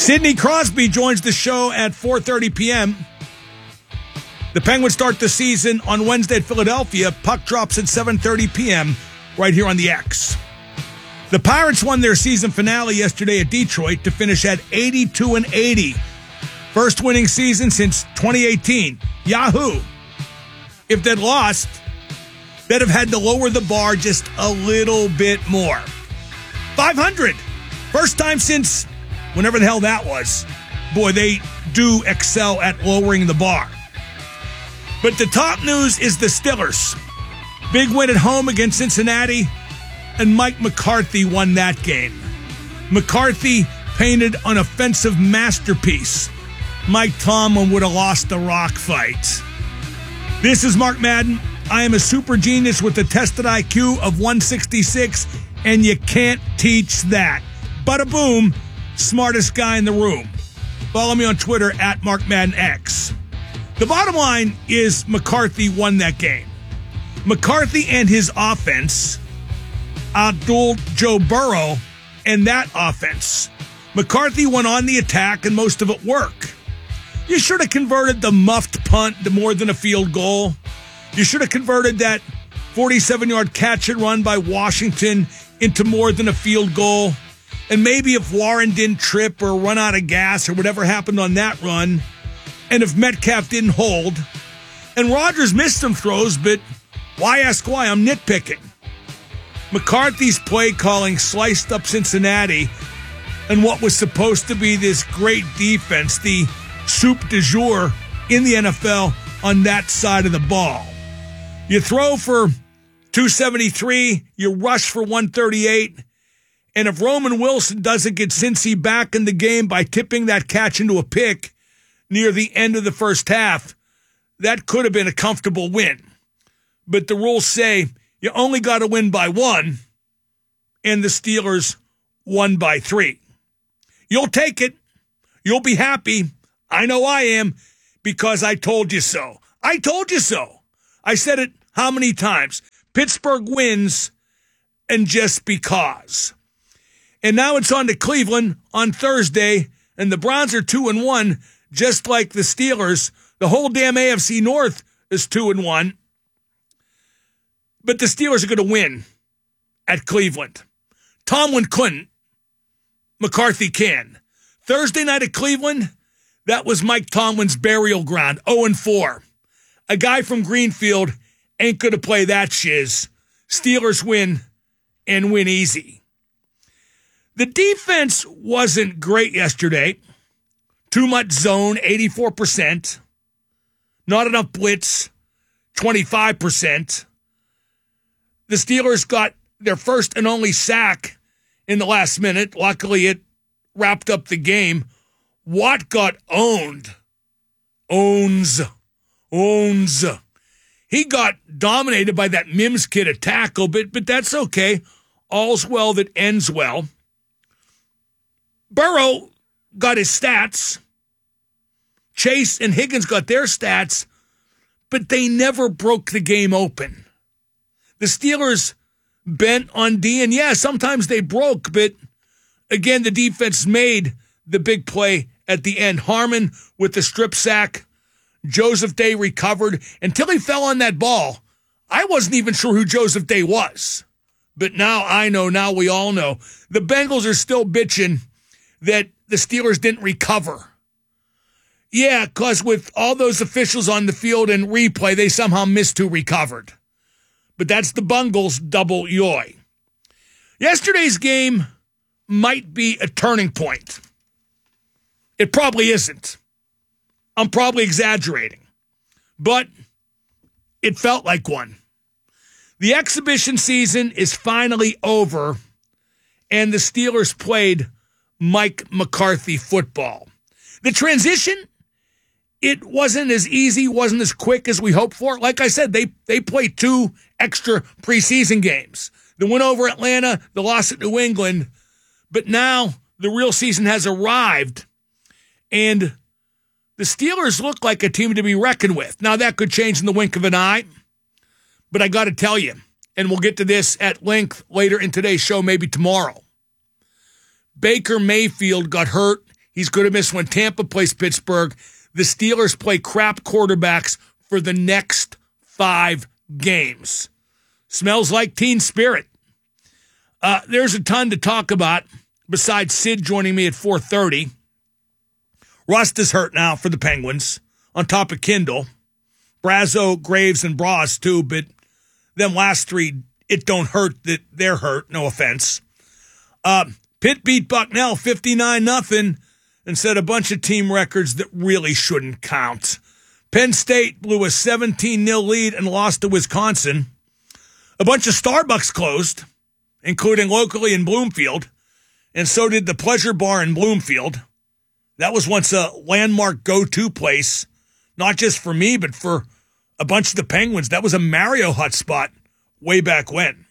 Sidney Crosby joins the show at 4:30 p.m. The Penguins start the season on Wednesday at Philadelphia. Puck drops at 7:30 p.m. right here on the X. The Pirates won their season finale yesterday at Detroit to finish at 82-80. First winning season since 2018. Yahoo! If they'd lost, they'd have had to lower the bar just a little bit more. 500! First time since whenever the hell that was. Boy, they do excel at lowering the bar. But the top news is the Steelers. Big win at home against Cincinnati, and Mike McCarthy won that game. McCarthy painted an offensive masterpiece. Mike Tomlin would have lost the rock fight. This is Mark Madden. I am a super genius with a tested IQ of 166, and you can't teach that. Bada boom, smartest guy in the room. Follow me on Twitter at MarkMaddenX. The bottom line is McCarthy won that game. McCarthy and his offense outdueled Joe Burrow and that offense. McCarthy went on the attack and most of it worked. You should have converted the muffed punt to more than a field goal. You should have converted that 47-yard catch and run by Washington into more than a field goal. And maybe if Warren didn't trip or run out of gas or whatever happened on that run, and if Metcalf didn't hold, and Rodgers missed some throws, but why ask why? I'm nitpicking. McCarthy's play calling sliced up Cincinnati and what was supposed to be this great defense, the soup du jour in the NFL on that side of the ball. You throw for 273, you rush for 138, and if Roman Wilson doesn't get Cincy back in the game by tipping that catch into a pick near the end of the first half, that could have been a comfortable win. But the rules say you only got to win by one, and the Steelers won by 3. You'll take it. You'll be happy. I know I am, because I told you so. I told you so. I said it how many times? Pittsburgh wins, and just because. And now it's on to Cleveland on Thursday, and the Browns are 2-1, just like the Steelers. The whole damn AFC North is 2-1. But the Steelers are going to win at Cleveland. Tomlin couldn't. McCarthy can. Thursday night at Cleveland, that was Mike Tomlin's burial ground, 0-4. A guy from Greenfield ain't going to play that shiz. Steelers win, and win easy. The defense wasn't great yesterday. Too much zone, 84%. Not enough blitz, 25%. The Steelers got their first and only sack in the last minute. Luckily, it wrapped up the game. Watt got owned. Owns. He got dominated by that Mims kid at tackle, but that's okay. All's well that ends well. Burrow got his stats. Chase and Higgins got their stats, but they never broke the game open. The Steelers bent on D, and yeah, sometimes they broke, but again, the defense made the big play at the end. Harmon with the strip sack. Joseph Day recovered. Until he fell on that ball, I wasn't even sure who Joseph Day was. But now I know, now we all know. The Bengals are still bitching that the Steelers didn't recover. Yeah, because with all those officials on the field and replay, they somehow missed who recovered. But that's the Bungles' double yoy. Yesterday's game might be a turning point. It probably isn't. I'm probably exaggerating. But it felt like one. The exhibition season is finally over, and the Steelers played Mike McCarthy football. The transition, it wasn't as easy, wasn't as quick as we hoped for. Like I said, they played 2 extra preseason games. The win over Atlanta, the loss at New England. But now the real season has arrived, and the Steelers look like a team to be reckoned with. Now, that could change in the wink of an eye, but I got to tell you, and we'll get to this at length later in today's show, maybe tomorrow. Baker Mayfield got hurt. He's going to miss when Tampa plays Pittsburgh. The Steelers play crap quarterbacks for the next 5 games. Smells like teen spirit. There's a ton to talk about besides Sid joining me at 4:30. Rust is hurt now for the Penguins on top of Kindle. Brazo, Graves, and Bras too, but them last 3, it don't hurt that they're hurt. No offense. Pitt beat Bucknell 59-0 and set a bunch of team records that really shouldn't count. Penn State blew a 17-0 lead and lost to Wisconsin. A bunch of Starbucks closed, including locally in Bloomfield, and so did the Pleasure Bar in Bloomfield. That was once a landmark go-to place, not just for me, but for a bunch of the Penguins. That was a Mario Hut spot way back when.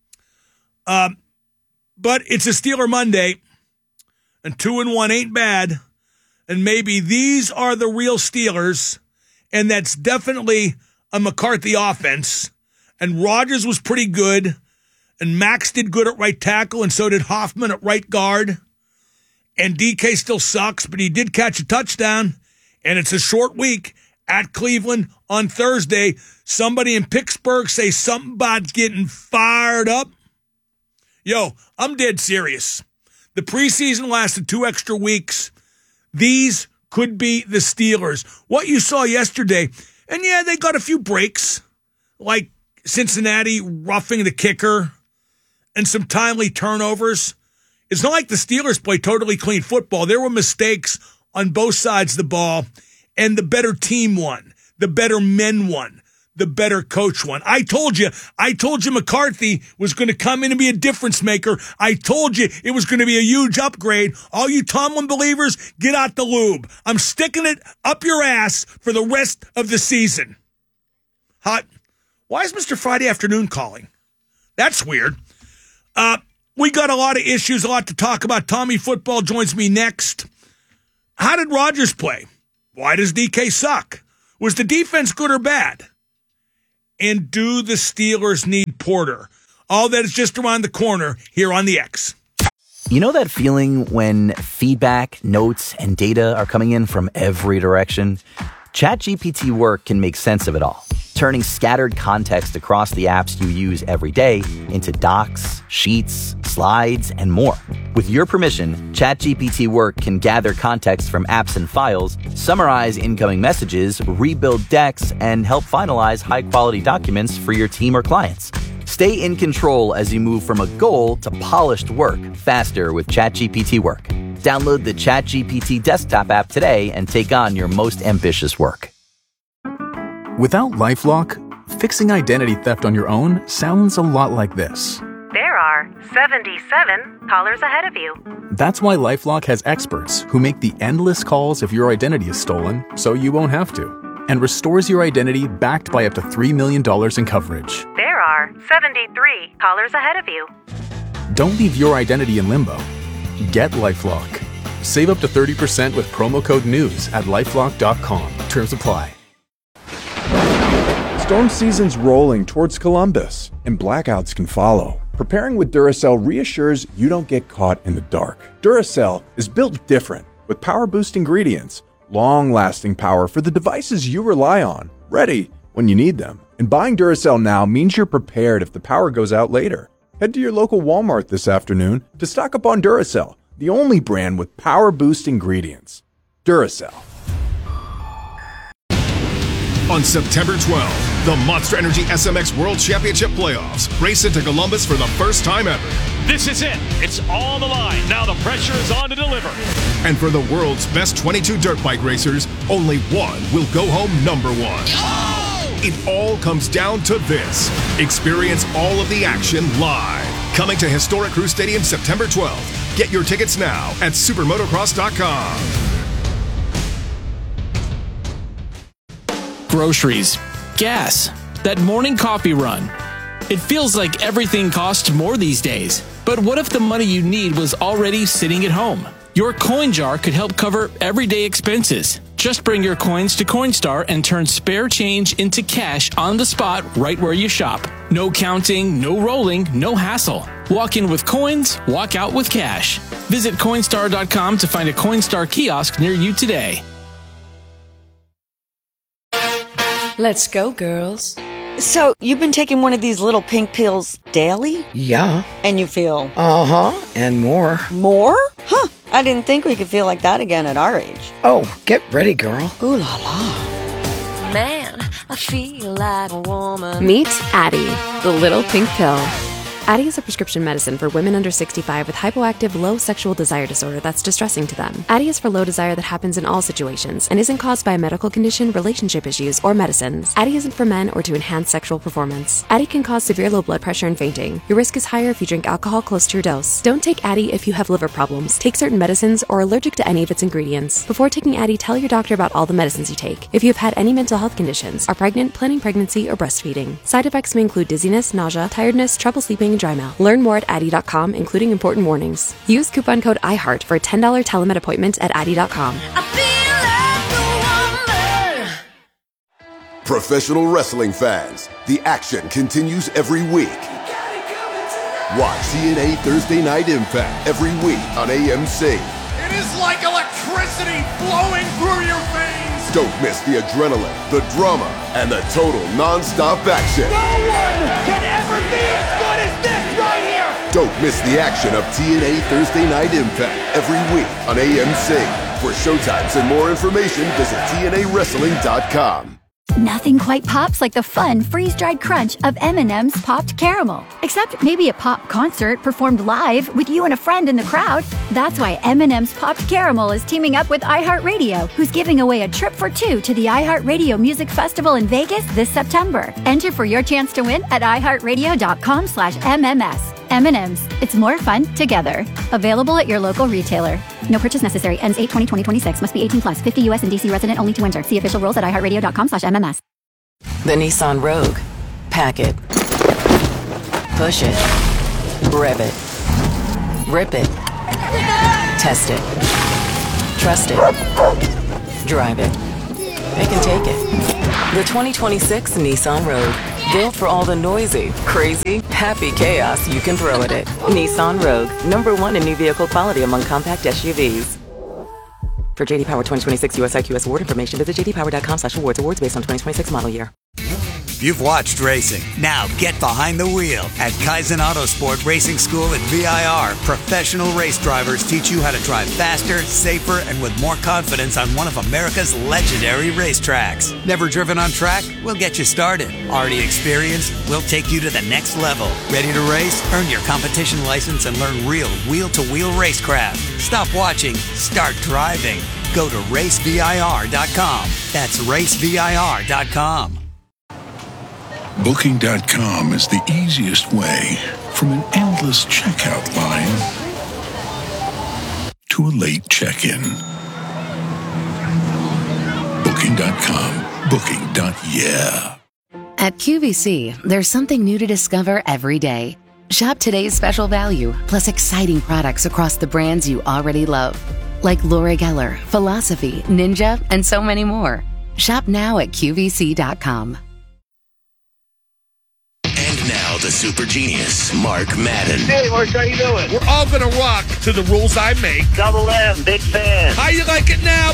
But it's a Steeler Monday, and 2-1 ain't bad, and maybe these are the real Steelers, and that's definitely a McCarthy offense, and Rodgers was pretty good, and Max did good at right tackle, and so did Hoffman at right guard, and DK still sucks, but he did catch a touchdown, and it's a short week at Cleveland on Thursday. Somebody in Pittsburgh say something about getting fired up. Yo, I'm dead serious. The preseason lasted 2 extra weeks. These could be the Steelers. What you saw yesterday, and yeah, they got a few breaks, like Cincinnati roughing the kicker and some timely turnovers. It's not like the Steelers play totally clean football. There were mistakes on both sides of the ball, and the better team won. The better men won. The better coach won. I told you McCarthy was going to come in and be a difference maker. I told you it was going to be a huge upgrade. All you Tomlin believers, get out the lube. I'm sticking it up your ass for the rest of the season. Hot. Why is Mr. Friday Afternoon calling? That's weird. We got a lot of issues, a lot to talk about. Tommy Football joins me next. How did Rodgers play? Why does DK suck? Was the defense good or bad? And do the Steelers need Porter? All that is just around the corner here on the X. You know that feeling when feedback, notes, and data are coming in from every direction? ChatGPT Work can make sense of it all, turning scattered context across the apps you use every day into docs, sheets, slides, and more. With your permission, ChatGPT Work can gather context from apps and files, summarize incoming messages, rebuild decks, and help finalize high-quality documents for your team or clients. Stay in control as you move from a goal to polished work faster with ChatGPT Work. Download the ChatGPT desktop app today and take on your most ambitious work. Without LifeLock, fixing identity theft on your own sounds a lot like this. There are 77 callers ahead of you. That's why LifeLock has experts who make the endless calls if your identity is stolen, so you won't have to, and restores your identity backed by up to $3 million in coverage. There are 73 callers ahead of you. Don't leave your identity in limbo. Get LifeLock. Save up to 30% with promo code NEWS at LifeLock.com. Terms apply. Storm season's rolling towards Columbus, and blackouts can follow. Preparing with Duracell reassures you don't get caught in the dark. Duracell is built different, with power-boost ingredients, long-lasting power for the devices you rely on, ready when you need them. And buying Duracell now means you're prepared if the power goes out later. Head to your local Walmart this afternoon to stock up on Duracell, the only brand with power-boost ingredients. Duracell. On September 12th, the Monster Energy SMX World Championship Playoffs race into Columbus for the first time ever. This is it. It's on the line. Now the pressure is on to deliver. And for the world's best 22 dirt bike racers, only one will go home number one. Oh! It all comes down to this. Experience all of the action live. Coming to Historic Crew Stadium September 12th. Get your tickets now at supermotocross.com. Groceries, gas, that morning coffee run. It feels like everything costs more these days. But what if the money you need was already sitting at home? Your coin jar could help cover everyday expenses. Just bring your coins to Coinstar and turn spare change into cash on the spot right where you shop. No counting, no rolling, no hassle. Walk in with coins, walk out with cash. Visit Coinstar.com to find a Coinstar kiosk near you today. Let's go, girls. So, you've been taking one of these little pink pills daily? Yeah. And you feel? Uh-huh, and more. More? Huh, I didn't think we could feel like that again at our age. Oh, get ready, girl. Ooh la la. Man, I feel like a woman. Meet Addie, the little pink pill. Addie is a prescription medicine for women under 65 with hypoactive low sexual desire disorder that's distressing to them. Addie is for low desire that happens in all situations and isn't caused by a medical condition, relationship issues, or medicines. Addie isn't for men or to enhance sexual performance. Addie can cause severe low blood pressure and fainting. Your risk is higher if you drink alcohol close to your dose. Don't take Addie if you have liver problems, take certain medicines, or are allergic to any of its ingredients. Before taking Addie, tell your doctor about all the medicines you take. If you have had any mental health conditions, are pregnant, planning pregnancy, or breastfeeding. Side effects may include dizziness, nausea, tiredness, trouble sleeping, and dry mouth. Learn more at Addie.com, including important warnings. Use coupon code IHEART for a $10 telemed appointment at Addie.com. Professional wrestling fans, the action continues every week. Watch TNA Thursday Night Impact every week on AMC. It is like electricity flowing through your veins. Don't miss the adrenaline, the drama, and the total non-stop action. No one can ever be as good as this right here. Don't miss the action of TNA Thursday Night Impact every week on AMC. For showtimes and more information, visit TNAWrestling.com. Nothing quite pops like the fun freeze-dried crunch of M&M's Popped Caramel. Except maybe a pop concert performed live with you and a friend in the crowd. That's why M&M's Popped Caramel is teaming up with iHeartRadio, who's giving away a trip for two to the iHeartRadio Music Festival in Vegas this September. Enter for your chance to win at iHeartRadio.com/MMS. M&M's. It's more fun together. Available at your local retailer. No purchase necessary. Ends 8/20/2026. Must be 18 plus. 50 U.S. and D.C. resident only to enter. See official rules at iHeartRadio.com/MMS. The Nissan Rogue. Pack it. Push it. Rev it. Rip it. Test it. Trust it. Drive it. They can take it. The 2026 Nissan Rogue. Built for all the noisy, crazy, happy chaos you can throw at it. Nissan Rogue. #1 in new vehicle quality among compact SUVs. For JD Power 2026 US IQS award information, visit jdpower.com/awards. Awards based on 2026 model year. You've watched racing. Now get behind the wheel at Kaizen Autosport Racing School at VIR. Professional race drivers teach you how to drive faster, safer, and with more confidence on one of America's legendary racetracks. Never driven on track? We'll get you started. Already experienced? We'll take you to the next level. Ready to race? Earn your competition license and learn real wheel-to-wheel racecraft. Stop watching. Start driving. Go to racevir.com. That's racevir.com. Booking.com is the easiest way from an endless checkout line to a late check-in. Booking.com. Booking.yeah. At QVC, there's something new to discover every day. Shop today's special value, plus exciting products across the brands you already love. Like Laura Geller, Philosophy, Ninja, and so many more. Shop now at QVC.com. Now the super genius, Mark Madden. Hey, Mark, how you doing? We're all gonna rock to the rules I make. Double M, big fan. How you like it now,